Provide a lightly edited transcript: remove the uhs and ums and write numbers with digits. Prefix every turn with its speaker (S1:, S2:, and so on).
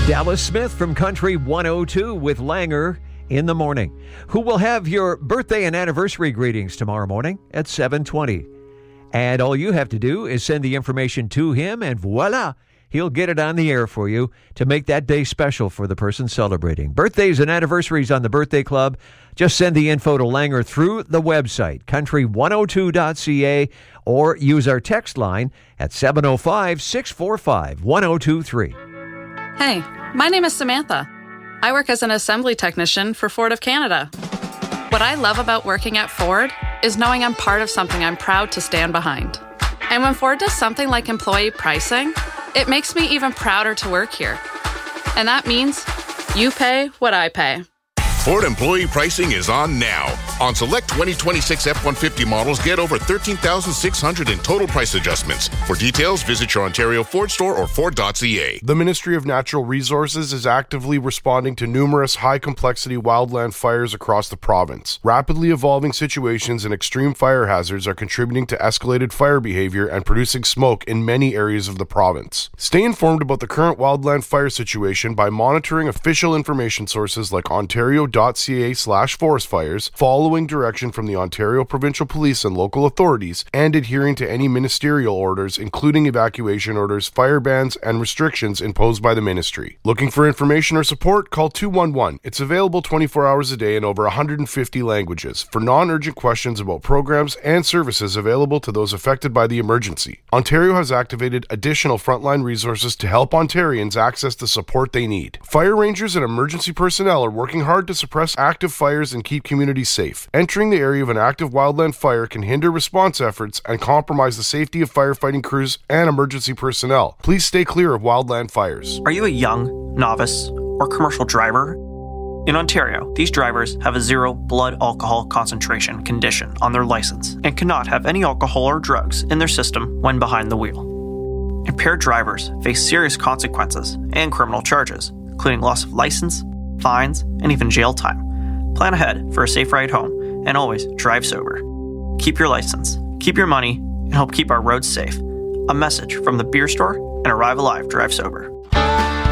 S1: Dallas Smith from Country 102 with Langer in the morning, who will have your birthday and anniversary greetings tomorrow morning at 7:20. And all you have to do is send the information to him, and voila, he'll get it on the air for you to make that day special for the person celebrating. Birthdays and anniversaries on the Birthday Club. Just send the info to Langer through the website, country102.ca, or use our text line at 705-645-1023.
S2: Hey, my name is Samantha. I work as an assembly technician for Ford of Canada. What I love about working at Ford is knowing I'm part of something I'm proud to stand behind. And when Ford does something like employee pricing, it makes me even prouder to work here. And that means you pay what I pay.
S3: Ford employee pricing is on now. On select 2026 F-150 models, get over $13,600 in total price adjustments. For details, visit your Ontario Ford store or Ford.ca.
S4: The Ministry of Natural Resources is actively responding to numerous high-complexity wildland fires across the province. Rapidly evolving situations and extreme fire hazards are contributing to escalated fire behavior and producing smoke in many areas of the province. Stay informed about the current wildland fire situation by monitoring official information sources like ontario.ca/forest fires, following direction from the Ontario Provincial Police and local authorities, and adhering to any ministerial orders, including evacuation orders, fire bans, and restrictions imposed by the ministry. Looking for information or support? Call 211. It's available 24 hours a day in over 150 languages for non-urgent questions about programs and services available to those affected by the emergency. Ontario has activated additional frontline resources to help Ontarians access the support they need. Fire rangers and emergency personnel are working hard to suppress active fires and keep communities safe. Entering the area of an active wildland fire can hinder response efforts and compromise the safety of firefighting crews and emergency personnel. Please stay clear of wildland fires.
S5: Are you a young, novice, or commercial driver? In Ontario, these drivers have a 0 blood alcohol concentration condition on their license and cannot have any alcohol or drugs in their system when behind the wheel. Impaired drivers face serious consequences and criminal charges, including loss of license, fines, and even jail time. Plan ahead for a safe ride home, and always drive sober. Keep your license, keep your money, and help keep our roads safe. A message from the Beer Store and Arrive Alive Drive Sober.